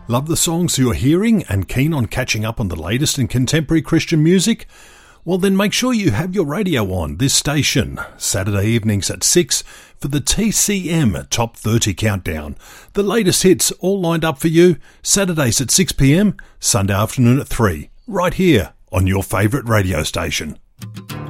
Love the songs you're hearing and keen on catching up on the latest in contemporary Christian music? Well, then make sure you have your radio on this station, Saturday evenings at 6 for the TCM Top 30 Countdown. The latest hits all lined up for you, Saturdays at 6 p.m, Sunday afternoon at 3, right here on your favourite radio station.